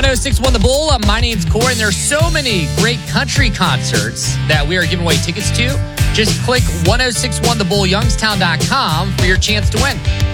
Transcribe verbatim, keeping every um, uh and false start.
oh six one The Bull. Uh, my name's Corey, and there's so many great country concerts that we are giving away tickets to. Just click ten sixty-one the bull youngstown dot com for your chance to win.